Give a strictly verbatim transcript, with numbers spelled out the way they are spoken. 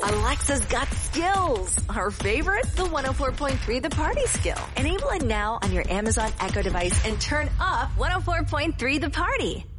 Alexa's got skills. Our favorite? The one oh four point three The Party skill. Enable it now on your Amazon Echo device and turn up one oh four point three The Party.